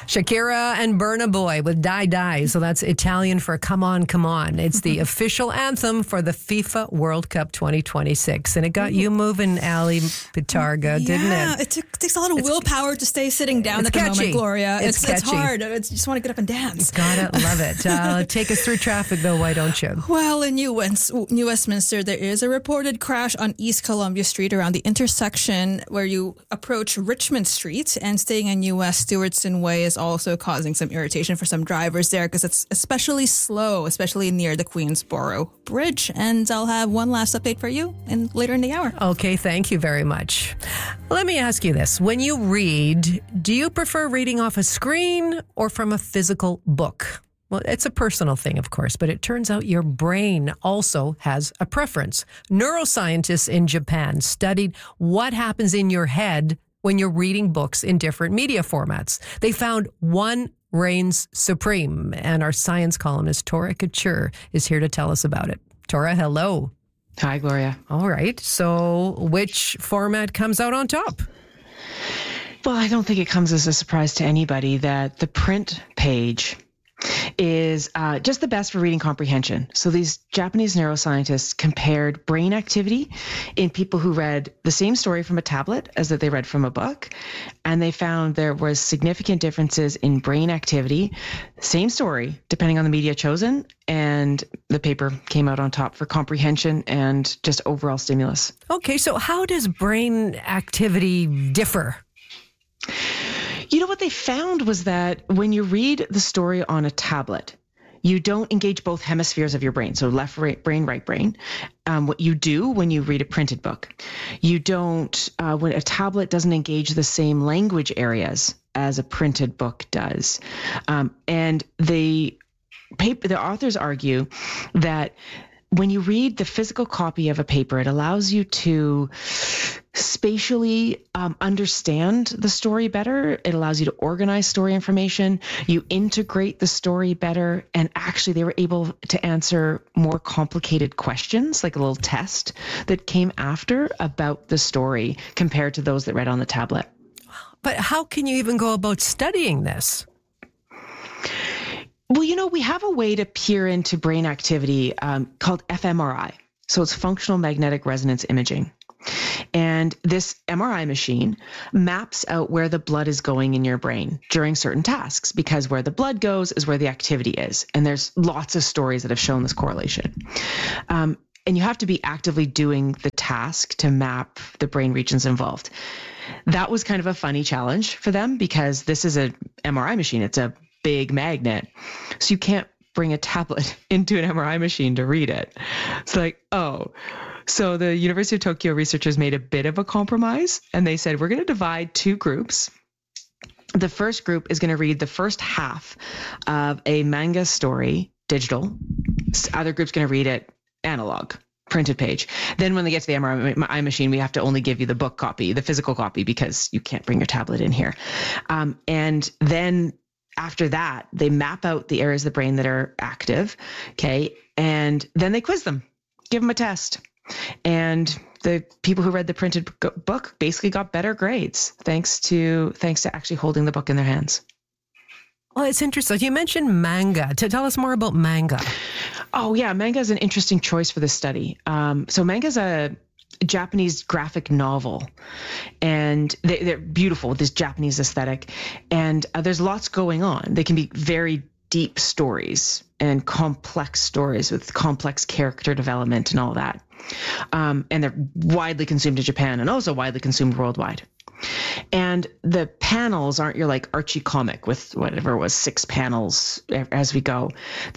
Shakira and Burna Boy with Die Die. So that's Italian for Come On, Come On. It's the official anthem for the FIFA World Cup 2026. And it got you moving, Ali Pitarga, didn't it? It takes a lot of willpower to stay sitting down at the moment, Gloria. It's hard. You just want to get up and dance. Gotta love it. Take us through traffic, though, why don't you? Well, in New Westminster, there is a reported crash on East Columbia Street around the intersection where you approach Richmond Street, and staying in US Stewardson Way is also causing some irritation for some drivers there because it's especially slow, especially near the Queensboro Bridge. And I'll have one last update for you later in the hour. Okay, thank you very much. Let me ask you this. When you read, do you prefer reading off a screen or from a physical book? Well, it's a personal thing, of course, but it turns out your brain also has a preference. Neuroscientists in Japan studied what happens in your head when you're reading books in different media formats. They found one reigns supreme, and our science columnist, Tora Couture, is here to tell us about it. Tora, hello. Hi, Gloria. All right. So which format comes out on top? Well, I don't think it comes as a surprise to anybody that the print page is just the best for reading comprehension. So these Japanese neuroscientists compared brain activity in people who read the same story from a tablet as that they read from a book. And they found there was significant differences in brain activity, same story, depending on the media chosen. And the paper came out on top for comprehension and just overall stimulus. Okay, so how does brain activity differ? You know, what they found was that when you read the story on a tablet, you don't engage both hemispheres of your brain, so left brain, right brain. What you do when you read a printed book, you don't, when a tablet doesn't engage the same language areas as a printed book does. And the authors argue that when you read the physical copy of a paper, it allows you to spatially understand the story better. It allows you to organize story information. You integrate the story better. And actually, they were able to answer more complicated questions, like a little test that came after about the story compared to those that read on the tablet. But how can you even go about studying this? Well, you know, we have a way to peer into brain activity called fMRI. So it's functional magnetic resonance imaging. And this MRI machine maps out where the blood is going in your brain during certain tasks, because where the blood goes is where the activity is. And there's lots of stories that have shown this correlation. And you have to be actively doing the task to map the brain regions involved. That was kind of a funny challenge for them because this is an MRI machine. It's a big magnet. So you can't bring a tablet into an MRI machine to read it. It's like, oh. So the University of Tokyo researchers made a bit of a compromise, and they said, we're going to divide two groups. The first group is going to read the first half of a manga story, digital. The other group's going to read it analog, printed page. Then when they get to the MRI machine, we have to only give you the book copy, the physical copy, because you can't bring your tablet in here. And then after that, they map out the areas of the brain that are active, okay? And then they quiz them, give them a test. And the people who read the printed book basically got better grades thanks to actually holding the book in their hands. Well, it's interesting. You mentioned manga. Tell us more about manga. Oh, yeah. Manga is an interesting choice for this study. So manga is a Japanese graphic novel, and they're beautiful with this Japanese aesthetic. And there's lots going on. They can be very deep stories and complex stories with complex character development and all that. And they're widely consumed in Japan and also widely consumed worldwide. And the panels aren't your like Archie comic with whatever it was, 6 panels as we go.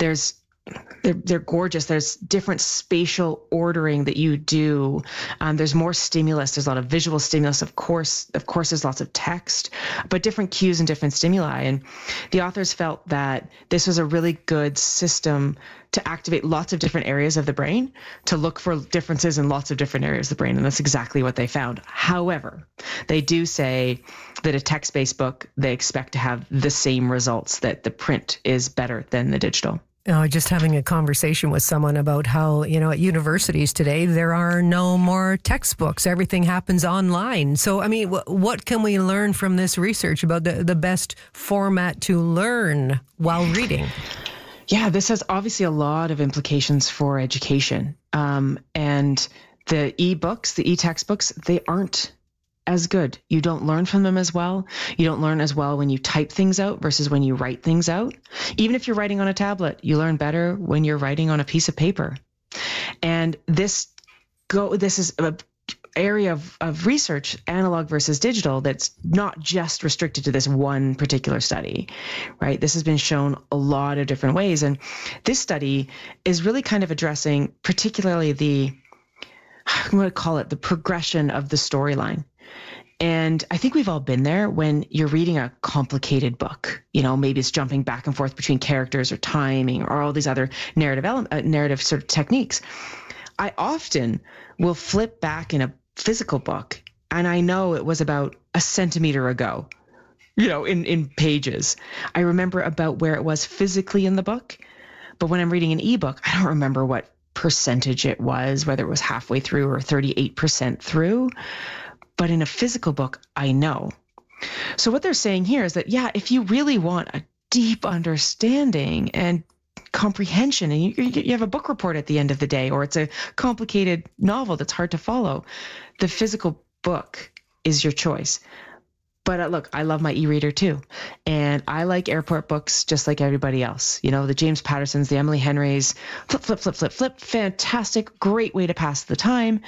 They're gorgeous. There's different spatial ordering that you do. There's more stimulus. There's a lot of visual stimulus. Of course, there's lots of text, but different cues and different stimuli. And the authors felt that this was a really good system to activate lots of different areas of the brain, to look for differences in lots of different areas of the brain. And that's exactly what they found. However, they do say that a text-based book, they expect to have the same results, that the print is better than the digital. Just having a conversation with someone about how, at universities today, there are no more textbooks. Everything happens online. So, what can we learn from this research about the best format to learn while reading? Yeah, this has obviously a lot of implications for education. And the e-books, the e-textbooks, they aren't as good. You don't learn from them as well. You don't learn as well when you type things out versus when you write things out. Even if you're writing on a tablet, you learn better when you're writing on a piece of paper. And this is an area of research, analog versus digital, that's not just restricted to this one particular study, right? This has been shown a lot of different ways. And this study is really kind of addressing particularly I'm going to call it the progression of the storyline. And I think we've all been there when you're reading a complicated book. Maybe it's jumping back and forth between characters or timing or all these other narrative sort of techniques. I often will flip back in a physical book, and I know it was about a centimeter ago, in pages. I remember about where it was physically in the book, but when I'm reading an ebook, I don't remember what percentage it was, whether it was halfway through or 38% through. But in a physical book, I know. So what they're saying here is that, if you really want a deep understanding and comprehension, and you have a book report at the end of the day, or it's a complicated novel that's hard to follow, the physical book is your choice. But look, I love my e-reader too. And I like airport books just like everybody else. The James Pattersons, the Emily Henrys, flip. Fantastic, great way to pass the time.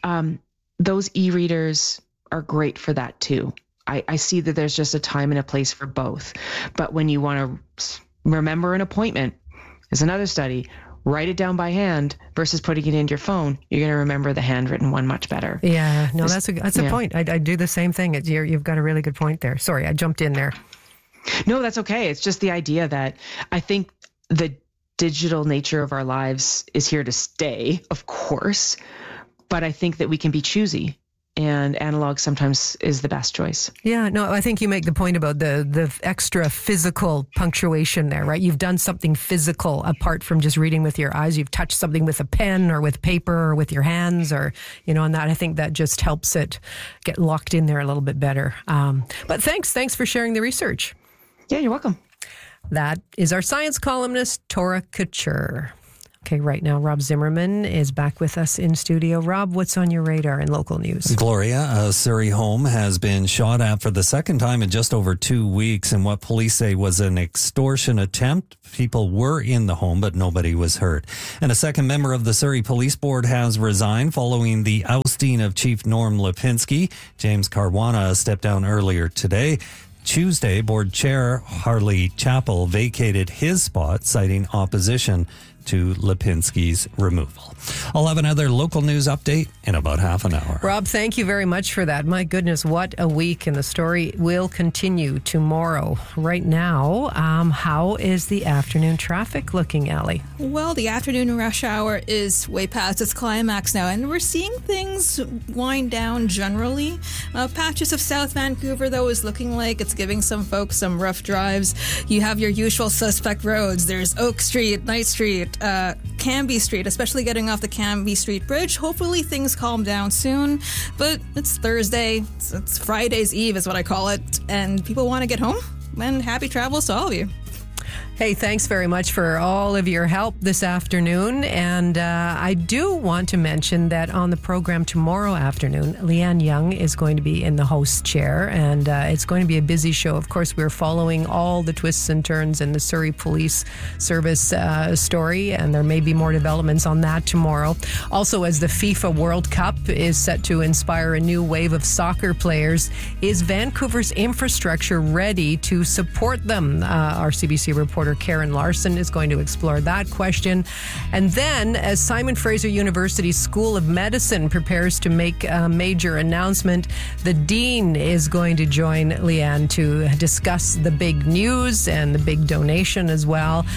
Those e-readers are great for that too. I see that there's just a time and a place for both. But when you want to remember an appointment, there's another study, write it down by hand versus putting it into your phone, you're going to remember the handwritten one much better. Yeah, no, that's a point. I do the same thing. You've got a really good point there. Sorry, I jumped in there. No, that's okay. It's just the idea that I think the digital nature of our lives is here to stay, of course. But I think that we can be choosy, and analog sometimes is the best choice. Yeah, no, I think you make the point about the extra physical punctuation there, right? You've done something physical apart from just reading with your eyes. You've touched something with a pen or with paper or with your hands, or, and that, I think that just helps it get locked in there a little bit better. But thanks for sharing the research. Yeah, you're welcome. That is our science columnist, Tora Couture. Okay, right now, Rob Zimmerman is back with us in studio. Rob, what's on your radar in local news? Gloria, a Surrey home has been shot at for the second time in just over 2 weeks in what police say was an extortion attempt. People were in the home, but nobody was hurt. And a second member of the Surrey Police Board has resigned following the ousting of Chief Norm Lipinski. James Caruana stepped down earlier today. Tuesday, board chair Harley Chappell vacated his spot, citing opposition to Lipinski's removal. I'll have another local news update in about half an hour. Rob, thank you very much for that. My goodness, what a week, and the story will continue tomorrow. Right now, how is the afternoon traffic looking, Ellie? Well, the afternoon rush hour is way past its climax now, and we're seeing things wind down generally. Patches of South Vancouver, though, is looking like it's giving some folks some rough drives. You have your usual suspect roads. There's Oak Street, Knight Street, Cambie Street, especially getting off the Cambie Street Bridge. Hopefully things calm down soon, but it's Thursday. It's Friday's Eve is what I call it, and people want to get home, and happy travels to all of you. Hey, thanks very much for all of your help this afternoon. And I do want to mention that on the program tomorrow afternoon, Leanne Young is going to be in the host chair, and it's going to be a busy show. Of course, we're following all the twists and turns in the Surrey Police Service story, and there may be more developments on that tomorrow. Also, as the FIFA World Cup is set to inspire a new wave of soccer players, is Vancouver's infrastructure ready to support them? Our CBC reporter Karen Larson is going to explore that question. And then, as Simon Fraser University School of Medicine prepares to make a major announcement, the Dean is going to join Leanne to discuss the big news and the big donation as well. And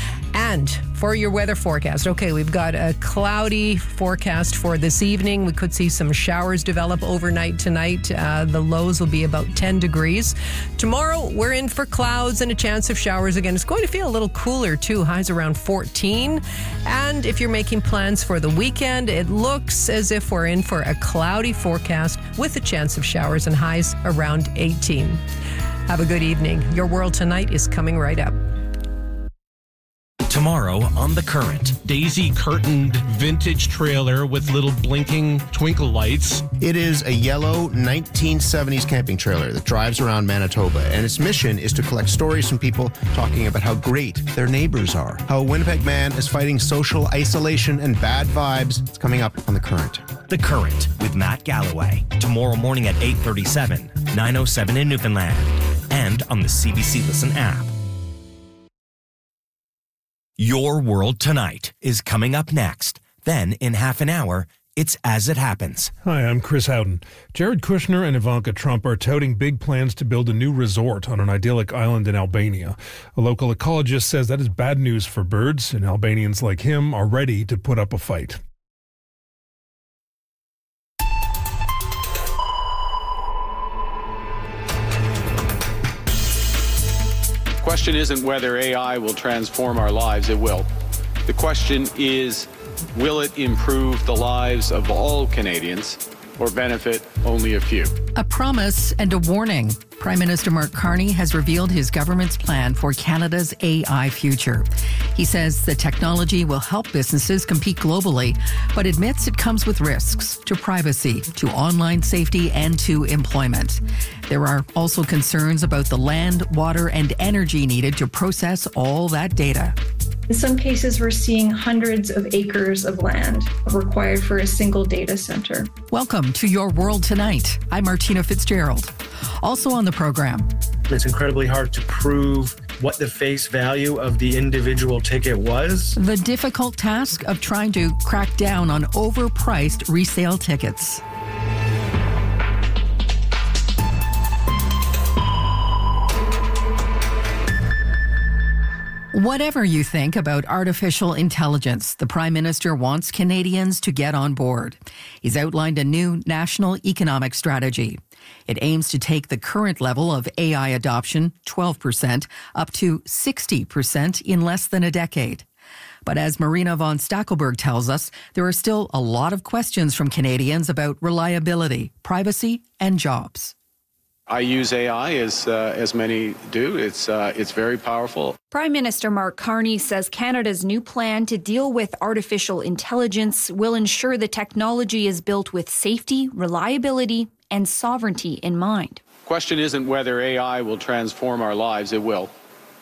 And for your weather forecast, okay, we've got a cloudy forecast for this evening. We could see some showers develop overnight tonight. The lows will be about 10 degrees. Tomorrow, we're in for clouds and a chance of showers again. It's going to feel a little cooler, too. Highs around 14. And if you're making plans for the weekend, it looks as if we're in for a cloudy forecast with a chance of showers and highs around 18. Have a good evening. Your World Tonight is coming right up. Tomorrow on The Current. Daisy curtained vintage trailer with little blinking twinkle lights. It is a yellow 1970s camping trailer that drives around Manitoba, and its mission is to collect stories from people talking about how great their neighbors are. How a Winnipeg man is fighting social isolation and bad vibes. It's coming up on The Current. The Current with Matt Galloway. Tomorrow morning at 8:37, 9:07 in Newfoundland. And on the CBC Listen app. Your World Tonight is coming up next. Then, in half an hour, it's As It Happens. Hi, I'm Chris Howden. Jared Kushner and Ivanka Trump are touting big plans to build a new resort on an idyllic island in Albania. A local ecologist says that is bad news for birds, and Albanians like him are ready to put up a fight. The question isn't whether AI will transform our lives, it will. The question is, will it improve the lives of all Canadians or benefit only a few? A promise and a warning. Prime Minister Mark Carney has revealed his government's plan for Canada's AI future. He says the technology will help businesses compete globally, but admits it comes with risks to privacy, to online safety, and to employment. There are also concerns about the land, water, and energy needed to process all that data. In some cases, we're seeing hundreds of acres of land required for a single data center. Welcome to Your World Tonight. I'm Martina Fitzgerald. Also on the program. It's incredibly hard to prove what the face value of the individual ticket was. The difficult task of trying to crack down on overpriced resale tickets. Whatever you think about artificial intelligence, the Prime Minister wants Canadians to get on board. He's outlined a new national economic strategy. It aims to take the current level of AI adoption, 12%, up to 60% in less than a decade. But as Marina von Stackelberg tells us, there are still a lot of questions from Canadians about reliability, privacy, and jobs. I use AI as many do. It's very powerful. Prime Minister Mark Carney says Canada's new plan to deal with artificial intelligence will ensure the technology is built with safety, reliability, and sovereignty in mind. The question isn't whether AI will transform our lives, it will.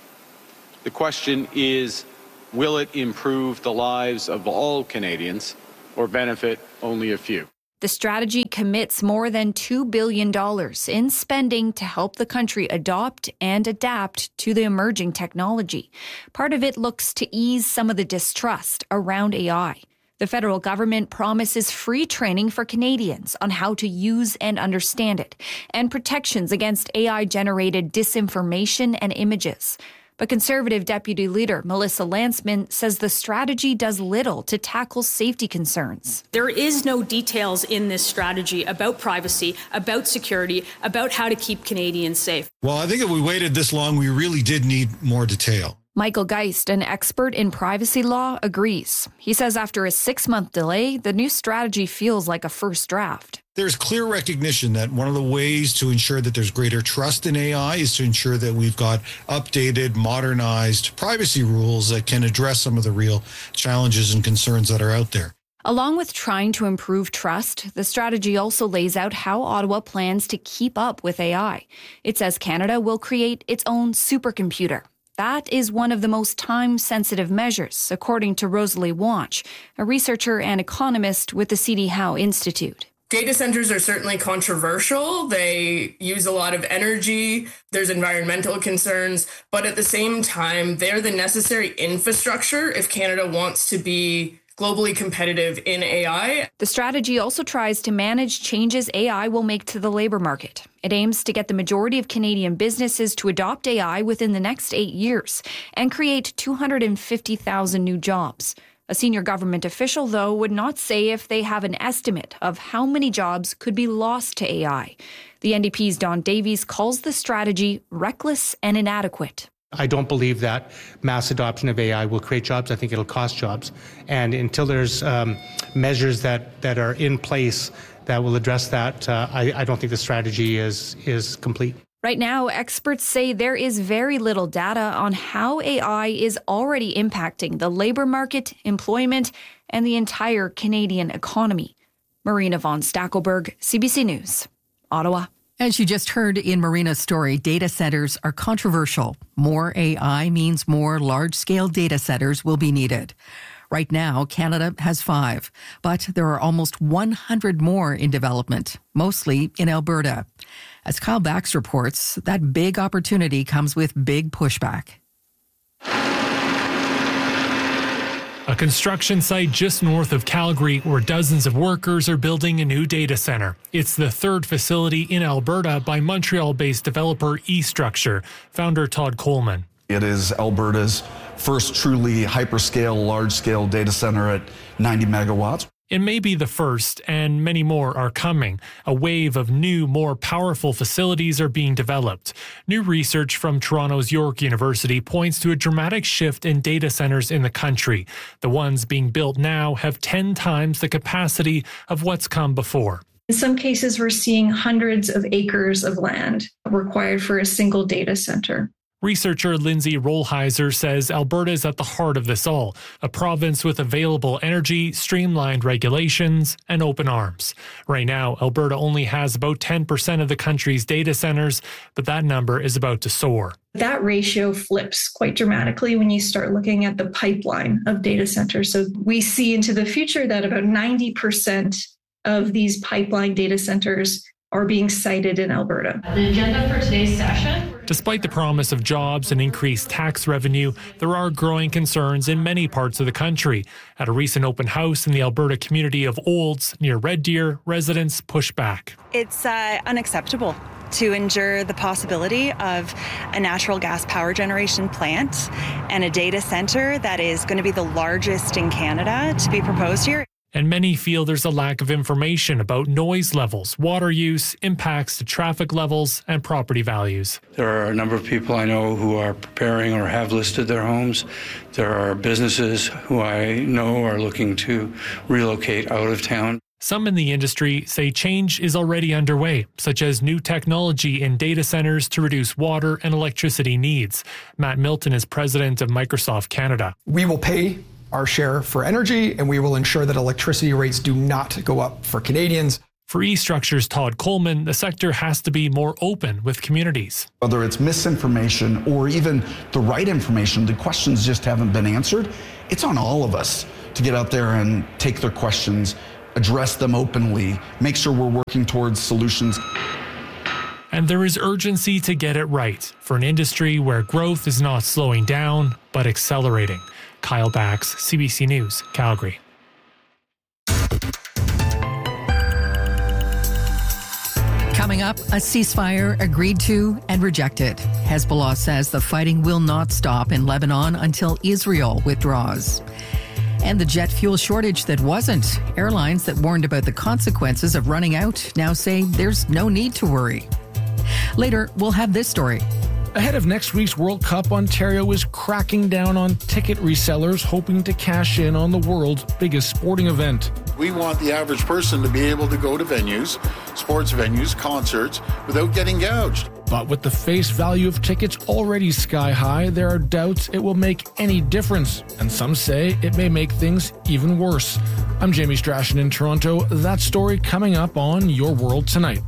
The question is, will it improve the lives of all Canadians or benefit only a few? The strategy commits more than $2 billion in spending to help the country adopt and adapt to the emerging technology. Part of it looks to ease some of the distrust around AI. The federal government promises free training for Canadians on how to use and understand it, and protections against AI-generated disinformation and images. But Conservative Deputy Leader Melissa Lantsman says the strategy does little to tackle safety concerns. There is no details in this strategy about privacy, about security, about how to keep Canadians safe. Well, I think if we waited this long, we really did need more detail. Michael Geist, an expert in privacy law, agrees. He says after a 6-month delay, the new strategy feels like a first draft. There's clear recognition that one of the ways to ensure that there's greater trust in AI is to ensure that we've got updated, modernized privacy rules that can address some of the real challenges and concerns that are out there. Along with trying to improve trust, the strategy also lays out how Ottawa plans to keep up with AI. It says Canada will create its own supercomputer. That is one of the most time-sensitive measures, according to Rosalie Wanch, a researcher and economist with the C.D. Howe Institute. Data centers are certainly controversial. They use a lot of energy. There's environmental concerns. But at the same time, they're the necessary infrastructure if Canada wants to be globally competitive in AI. The strategy also tries to manage changes AI will make to the labor market. It aims to get the majority of Canadian businesses to adopt AI within the next 8 years and create 250,000 new jobs. A senior government official, though, would not say if they have an estimate of how many jobs could be lost to AI. The NDP's Don Davies calls the strategy reckless and inadequate. I don't believe that mass adoption of AI will create jobs. I think it'll cost jobs. And until there's measures that are in place that will address that, I don't think the strategy is complete. Right now, experts say there is very little data on how AI is already impacting the labor market, employment, and the entire Canadian economy. Marina von Stackelberg, CBC News, Ottawa. As you just heard in Marina's story, data centers are controversial. More AI means more large-scale data centers will be needed. Right now, Canada has 5, but there are almost 100 more in development, mostly in Alberta. As Kyle Bax reports, that big opportunity comes with big pushback. A construction site just north of Calgary where dozens of workers are building a new data center. It's the third facility in Alberta by Montreal-based developer eStructure, founder Todd Coleman. It is Alberta's first truly hyperscale, large-scale data center at 90 megawatts. It may be the first, and many more are coming. A wave of new, more powerful facilities are being developed. New research from Toronto's York University points to a dramatic shift in data centers in the country. The ones being built now have 10 times the capacity of what's come before. In some cases, we're seeing hundreds of acres of land required for a single data center. Researcher Lindsay Rollheiser says Alberta is at the heart of this all, a province with available energy, streamlined regulations, and open arms. Right now, Alberta only has about 10% of the country's data centers, but that number is about to soar. That ratio flips quite dramatically when you start looking at the pipeline of data centers. So we see into the future that about 90% of these pipeline data centers are being sited in Alberta. The agenda for today's session. Despite the promise of jobs and increased tax revenue, there are growing concerns in many parts of the country. At a recent open house in the Alberta community of Olds near Red Deer, residents push back. It's unacceptable to endure the possibility of a natural gas power generation plant and a data center that is going to be the largest in Canada to be proposed here. And many feel there's a lack of information about noise levels, water use, impacts to traffic levels, and property values. There are a number of people I know who are preparing or have listed their homes. There are businesses who I know are looking to relocate out of town. Some in the industry say change is already underway, such as new technology in data centers to reduce water and electricity needs. Matt Milton is president of Microsoft Canada. We will pay our share for energy, and we will ensure that electricity rates do not go up for Canadians. For eStructure's Todd Coleman, the sector has to be more open with communities. Whether it's misinformation or even the right information, the questions just haven't been answered. It's on all of us to get out there and take their questions, address them openly, make sure we're working towards solutions. And there is urgency to get it right for an industry where growth is not slowing down, but accelerating. Kyle Bax, CBC News, Calgary. Coming up, a ceasefire agreed to and rejected. Hezbollah says the fighting will not stop in Lebanon until Israel withdraws. And the jet fuel shortage that wasn't. Airlines that warned about the consequences of running out now say there's no need to worry. Later, we'll have this story. Ahead of next week's World Cup, Ontario is cracking down on ticket resellers hoping to cash in on the world's biggest sporting event. We want the average person to be able to go to venues, sports venues, concerts, without getting gouged. But with the face value of tickets already sky high, there are doubts it will make any difference. And some say it may make things even worse. I'm Jamie Strachan in Toronto. That story coming up on Your World Tonight.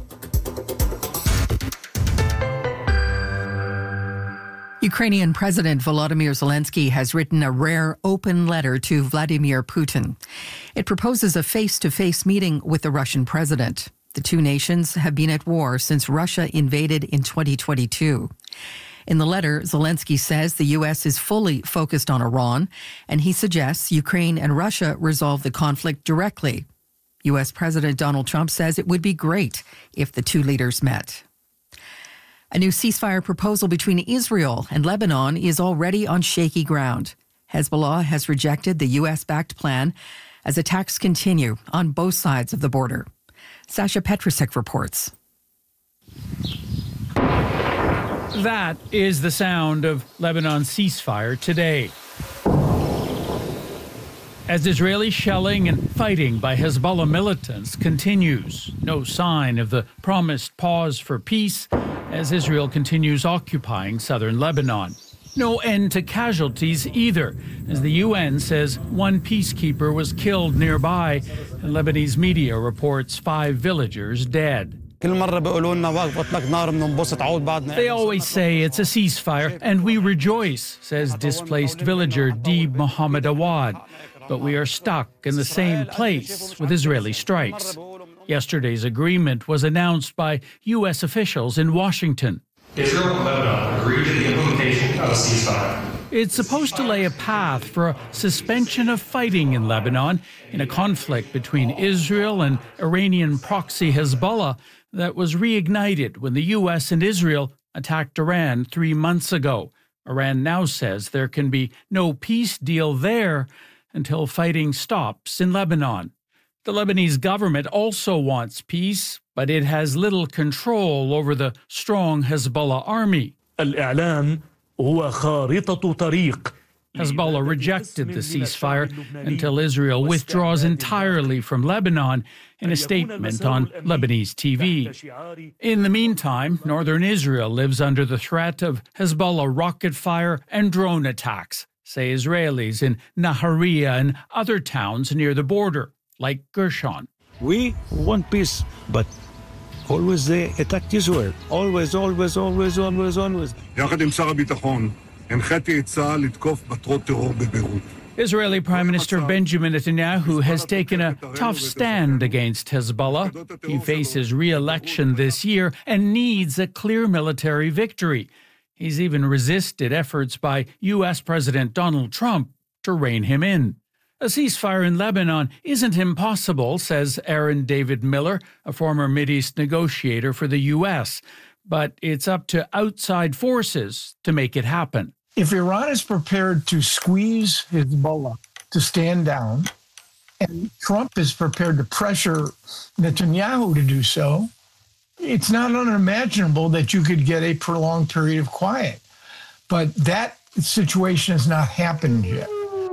Ukrainian President Volodymyr Zelensky has written a rare open letter to Vladimir Putin. It proposes a face-to-face meeting with the Russian president. The two nations have been at war since Russia invaded in 2022. In the letter, Zelensky says the U.S. is fully focused on Iran, and he suggests Ukraine and Russia resolve the conflict directly. U.S. President Donald Trump says it would be great if the two leaders met. A new ceasefire proposal between Israel and Lebanon is already on shaky ground. Hezbollah has rejected the U.S.-backed plan as attacks continue on both sides of the border. Sasha Petrusek reports. That is the sound of Lebanon's ceasefire today. As Israeli shelling and fighting by Hezbollah militants continues, no sign of the promised pause for peace as Israel continues occupying southern Lebanon. No end to casualties either, as the UN says one peacekeeper was killed nearby, and Lebanese media reports 5 villagers dead. They always say it's a ceasefire, and we rejoice, says displaced villager Deeb Mohammed Awad. But we are stuck in the same place with Israeli strikes. Yesterday's agreement was announced by U.S. officials in Washington. Israel and Lebanon agreed to the implementation of a ceasefire. It's supposed to lay a path for a suspension of fighting in Lebanon in a conflict between Israel and Iranian proxy Hezbollah that was reignited when the U.S. and Israel attacked Iran 3 months ago. Iran now says there can be no peace deal there until fighting stops in Lebanon. The Lebanese government also wants peace, but it has little control over the strong Hezbollah army. Hezbollah rejected the ceasefire until Israel withdraws entirely from Lebanon in a statement on Lebanese TV. In the meantime, northern Israel lives under the threat of Hezbollah rocket fire and drone attacks, say Israelis in Nahariya and other towns near the border, like Gershon. We want peace, but always they attack Israel. Always. Israeli Prime Minister Benjamin Netanyahu has taken a tough stand against Hezbollah. He faces re-election this year and needs a clear military victory. He's even resisted efforts by U.S. President Donald Trump to rein him in. A ceasefire in Lebanon isn't impossible, says Aaron David Miller, a former Mideast negotiator for the U.S., but it's up to outside forces to make it happen. If Iran is prepared to squeeze Hezbollah to stand down, and Trump is prepared to pressure Netanyahu to do so, it's not unimaginable that you could get a prolonged period of quiet. But that situation has not happened yet.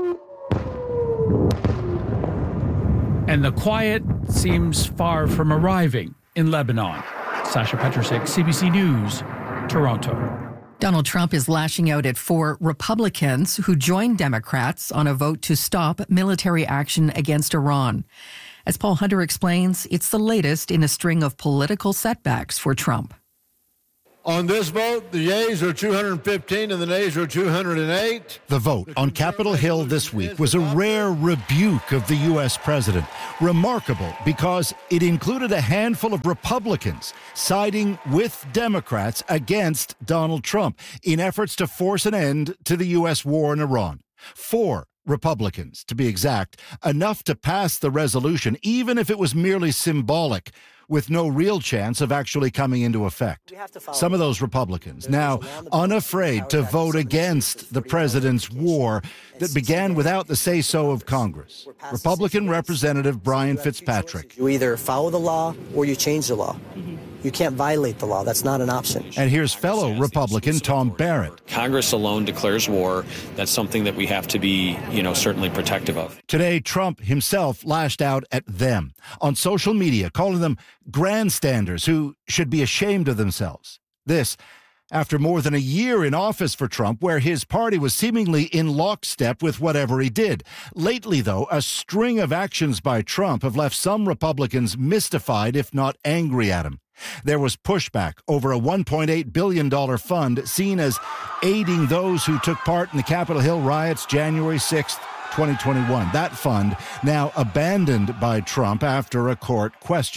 And the quiet seems far from arriving in Lebanon. Sasha Petrusek, CBC News, Toronto. Donald Trump is lashing out at 4 Republicans who joined Democrats on a vote to stop military action against Iran. As Paul Hunter explains, it's the latest in a string of political setbacks for Trump. On this vote, the yeas are 215 and the nays are 208. The vote on Capitol Hill this week was a rare rebuke of the U.S. president. Remarkable because it included a handful of Republicans siding with Democrats against Donald Trump in efforts to force an end to the U.S. war in Iran. 4 Republicans, to be exact, enough to pass the resolution, even if it was merely symbolic, with no real chance of actually coming into effect. Some of those Republicans now unafraid to vote against the president's war that began without the say-so of Congress. Republican Representative Brian Fitzpatrick. You either follow the law or you change the law. You can't violate the law. That's not an option. And here's fellow Republican Tom Barrett. Congress alone declares war. That's something that we have to be, certainly protective of. Today, Trump himself lashed out at them on social media, calling them grandstanders who should be ashamed of themselves. This after more than a year in office for Trump, where his party was seemingly in lockstep with whatever he did. Lately, though, a string of actions by Trump have left some Republicans mystified, if not angry at him. There was pushback over a $1.8 billion fund seen as aiding those who took part in the Capitol Hill riots January 6th, 2021. That fund now abandoned by Trump after a court questioned it.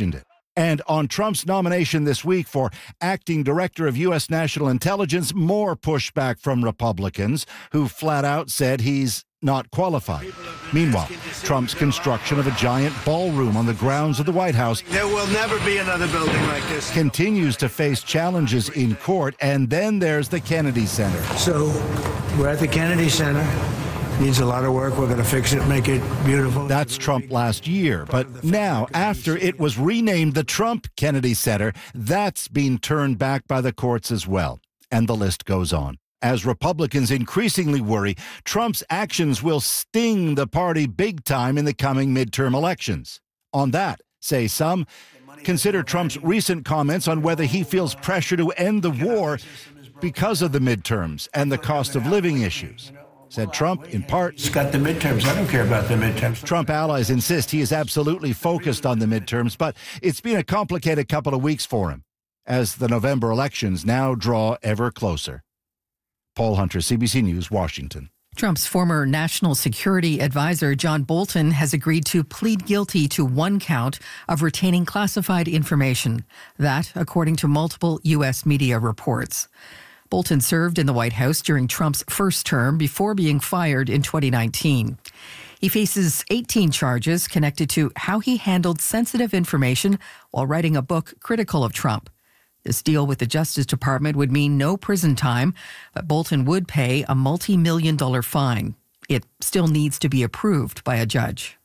And on Trump's nomination this week for acting director of U.S. National Intelligence, more pushback from Republicans who flat out said he's not qualified. Meanwhile, Trump's construction of a giant ballroom on the grounds of the White House there will never be another building like this. Continues to face challenges in court. And then there's the Kennedy Center. So we're at the Kennedy Center. Needs a lot of work. We're going to fix it, make it beautiful. That's Trump last year. But now, after it was renamed the Trump Kennedy Center, that's been turned back by the courts as well. And the list goes on. As Republicans increasingly worry, Trump's actions will sting the party big time in the coming midterm elections. On that, say some, consider Trump's recent comments on whether he feels pressure to end the war because of the midterms and the cost of living issues. Said Trump, in part, it's got the midterms. I don't care about the midterms. Trump allies insist he is absolutely focused on the midterms, but it's been a complicated couple of weeks for him as the November elections now draw ever closer. Paul Hunter, CBC News, Washington. Trump's former national security advisor, John Bolton, has agreed to plead guilty to one count of retaining classified information. That, according to multiple U.S. media reports. Bolton served in the White House during Trump's first term before being fired in 2019. He faces 18 charges connected to how he handled sensitive information while writing a book critical of Trump. This deal with the Justice Department would mean no prison time, but Bolton would pay a multi-million-dollar fine. It still needs to be approved by a judge.